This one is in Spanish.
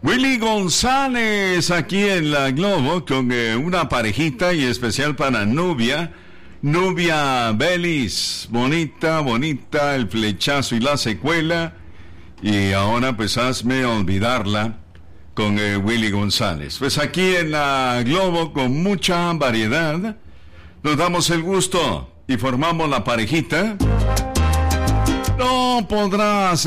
Willy González aquí en la Globo con una parejita y especial para Nubia Belis, bonita, bonita, el flechazo y la secuela. Y ahora pues hazme olvidarla con Willy González. Pues aquí en la Globo con mucha variedad, nos damos el gusto y formamos la parejita. No podrás